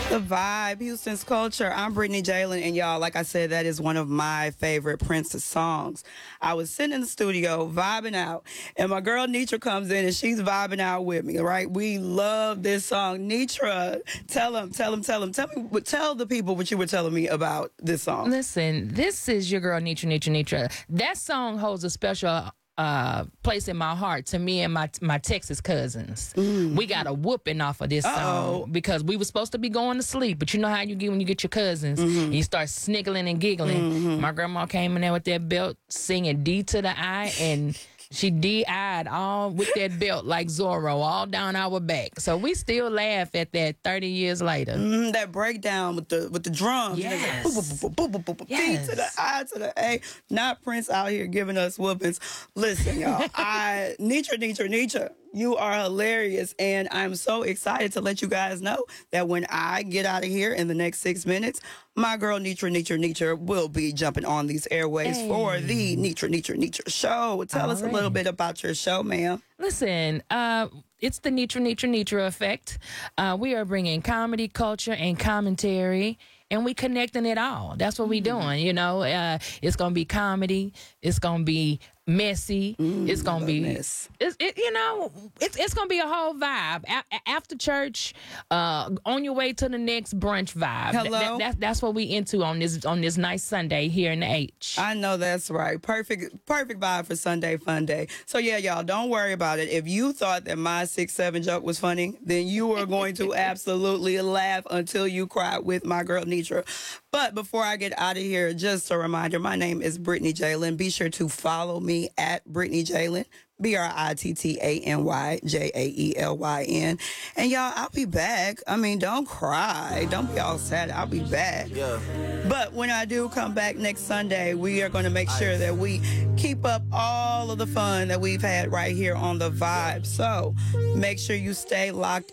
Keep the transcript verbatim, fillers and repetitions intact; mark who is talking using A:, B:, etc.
A: The Vibe, Houston's Culture. I'm Brittany Jalen, and y'all, like I said, that is one of my favorite Prince's songs. I was sitting in the studio vibing out, and my girl Nitra comes in, and she's vibing out with me, right? We love this song. Nitra, tell them, tell them, tell them, tell me, tell the people what you were telling me about this song.
B: Listen, this is your girl Nitra, Nitra, Nitra. That song holds a special uh place in my heart to me and my my Texas cousins. Mm. We got a whooping off of this Uh-oh. song because we were supposed to be going to sleep, but you know how you get when you get your cousins, mm-hmm. and you start sniggling and giggling. Mm-hmm. My grandma came in there with that belt singing D to the I, and she D I'd all with that belt like Zorro all down our back. So we still laugh at that thirty years later.
A: Mm, that breakdown with the with the drums.
B: Yes.
A: Boop, boop, boop, boop, boop, boop,
B: Yes.
A: D to the I to the A. Not Prince out here giving us whoopings. Listen, y'all. I Nitra, Nitra, Nitra. You are hilarious, and I'm so excited to let you guys know that when I get out of here in the next six minutes, my girl Nitra, Nitra, Nitra will be jumping on these airways hey. for the Nitra, Nitra, Nitra show. Tell All us right. a little bit about your show, ma'am.
B: Listen, uh, it's the Nitra, Nitra, Nitra effect. Uh, we are bringing comedy, culture, and commentary, and we connecting it all. That's what we mm-hmm. doing, you know. Uh, it's going to be comedy. It's going to be messy. Mm, it's gonna be, it's, it, you know, it's it's gonna be a whole vibe. A- after church, uh, on your way to the next brunch vibe.
A: Hello,
B: Th- that, that's that's what we into on this on this nice Sunday here in the H.
A: I know that's right. Perfect, perfect vibe for Sunday Fun Day. So yeah, y'all, don't worry about it. If you thought that my six seven joke was funny, then you are going to absolutely laugh until you cry with my girl Nitra. But before I get out of here, just a reminder, my name is Brittany Jalen. Be sure to follow me at Brittany Jalen, B R I T T A N Y J A E L Y N. And y'all, I'll be back. I mean, don't cry. Don't be all sad. I'll be back.
C: Yeah.
A: But when I do come back next Sunday, we are going to make sure that we keep up all of the fun that we've had right here on The Vibe. So make sure you stay locked